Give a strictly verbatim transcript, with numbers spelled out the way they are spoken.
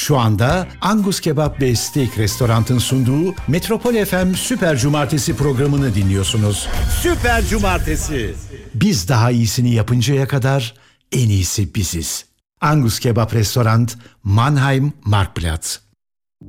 Şu anda Angus Kebap ve Steak Restorant'ın sunduğu Metropol F M Süper Cumartesi programını dinliyorsunuz. Süper Cumartesi. Biz daha iyisini yapıncaya kadar en iyisi biziz. Angus Kebap Restorant, Mannheim Marktplatz.